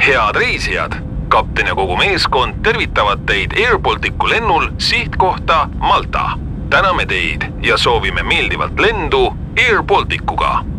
Head reisijad! Kapten ja kogu meeskond tervitavad teid Air Balticu lennul sihtkohta Malta. Täname teid ja soovime meeldivalt lendu Air Balticuga.